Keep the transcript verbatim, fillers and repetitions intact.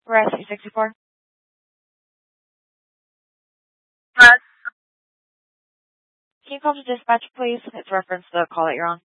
Rescue sixty-four. Press. Can you call to dispatch, please? It's reference to the call that you're on.